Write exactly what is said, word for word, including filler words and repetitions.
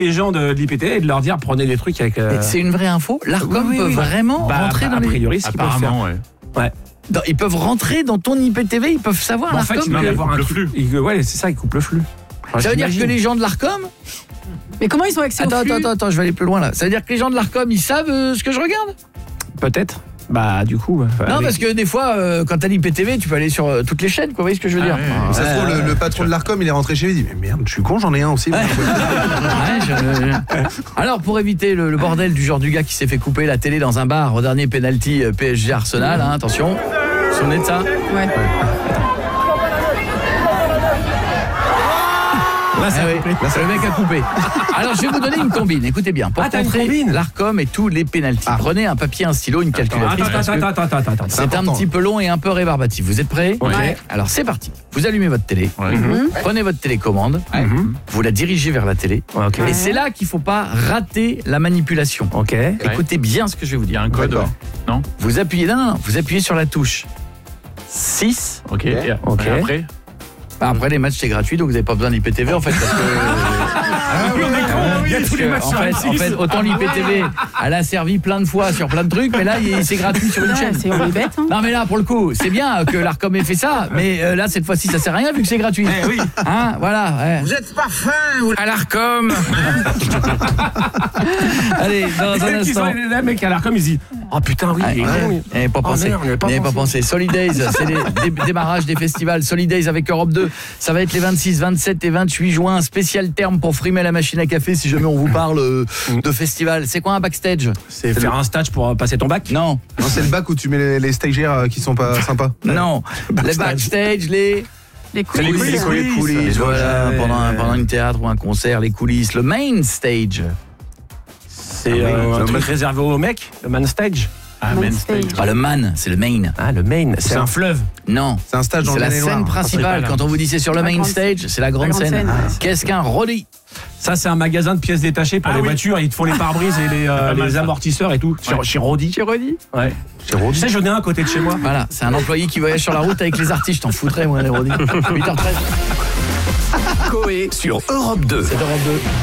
les gens de l'I P T V et de leur dire prenez des trucs avec. Euh... C'est une vraie info. L'Arcom oui, oui, peut oui. vraiment bah, rentrer bah, dans a priori, les... ce qu'ils peuvent faire. Ouais. Ouais. Non, ils peuvent rentrer dans ton I P T V, ils peuvent savoir Bon, en fait, l'Arcom. il doit y que... avoir un le truc- flux. il- ouais, c'est ça, ils coupent le flux. Enfin, Ça veut dire j'imagine. que les gens de l'Arcom... Mais comment ils ont accès Attends, au flux attends, attends, attends, je vais aller plus loin là. Ça veut dire que les gens de l'Arcom, ils savent euh, ce que je regarde? Peut-être. Bah, du coup. bah, Non, allez. parce que des fois, euh, quand t'as l'I P T V, tu peux aller sur euh, toutes les chaînes, quoi. Vous voyez ce que je veux Ah dire? ouais. Ça se trouve, le, le patron de l'Arcom, il est rentré chez lui, il dit mais merde, je suis con, j'en ai un aussi. Ouais, je- Alors, pour éviter le, le bordel du genre du gars qui s'est fait couper la télé dans un bar au dernier penalty euh, P S G Arsenal, hein, attention. Vous vous souvenez de ça? Ouais. Là, ça Ah a oui, coupé. le mec a coupé. Alors, je vais vous donner une combine. Écoutez bien. Pour Ah, t'as une contrer combine l'Arcom et tous les pénaltys. Prenez un papier, un stylo, une calculatrice. Attends, parce que attends, attends, attends, attends, attends. C'est un important. petit peu long et un peu rébarbatif. Vous êtes prêts? Ok. Alors, c'est parti. Vous allumez votre télé. Ouais. Prenez votre télécommande. Mhm. Vous la dirigez vers la télé. Ok. Et c'est là qu'il ne faut pas rater la manipulation. Ok. Écoutez bien ce que je vais vous Il y dire. a un code. D'accord. Non. Vous appuyez, non, non, non, vous appuyez sur la touche six. Ok. Et Ok. après. Bah, après, les matchs, c'est gratuit, donc vous n'avez pas besoin d'I P T V, en fait. Parce que, Il y a tous les matchs en, sur fait, la en six. fait, autant l'I P T V, elle a servi plein de fois sur plein de trucs, mais là, il- c'est gratuit sur une Ouais, chaîne. c'est on est bête. Hein. Non, mais là, pour le coup, c'est bien que l'Arcom ait fait ça, mais euh, là, cette fois-ci, ça sert à rien vu que c'est gratuit. Eh oui. Hein, voilà. Ouais. Vous êtes pas fin, vous. À l'Arcom. Allez, dans un Qui instant. sont les les mecs à l'Arcom, ils disent oh putain, oui, Ouais, il est ouais. con, oui. On n'y avait pas Oh, pensé. merde, on n'y avait pas On n'y avait pas pensé. pensé. Solidays, c'est les dé- démarrages des festivals. Solidays avec Europe deux. Ça va être les vingt-six, vingt-sept et vingt-huit juin. Spécial terme pour frimer la machine à café si jamais on vous parle euh, de festival. C'est quoi un backstage? C'est faire un stage pour euh, passer ton bac. Non, Non, c'est le bac où tu mets les, les stagiaires euh, qui sont pas sympas. non. Les backstage, les... Les C'est les coulisses. coulisses. les coulisses, voilà, Ouais. pendant, un, pendant une théâtre ou un concert, les coulisses. Le main stage. C'est Ah oui, euh, le un truc mec- réservé aux mecs, le man stage. Ah, Main main stage. stage. Ah, le man, c'est le main. Ah, le main, c'est un fleuve. Non. C'est un stage dans C'est le la Maine-et-Loire. scène principale. là. Quand on vous dit c'est sur le La main grande stage, c'est la grande grande scène. scène, ouais. Qu'est-ce qu'un rolly? Ça, c'est un magasin de pièces détachées pour Ah les oui. voitures. Ils te font les pare-brises et les, euh, Pas mal, les ça. amortisseurs et tout. Chez, Ouais. chez Rodi. Tu redis? Ouais. Chez Rodi. Tu sais, j'en ai un à côté de chez moi. Voilà, c'est un employé qui voyage sur la route avec les artistes. Je t'en foutrais, moi, les rodis. huit heures treize. Coé sur Europe deux. C'est Europe deux.